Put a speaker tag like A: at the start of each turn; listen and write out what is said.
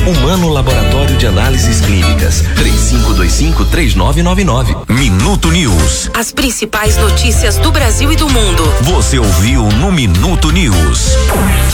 A: Humano Laboratório de Análises Clínicas. 3525-3999.
B: Minuto News.
C: As principais notícias do Brasil e do mundo.
B: Você ouviu no Minuto News.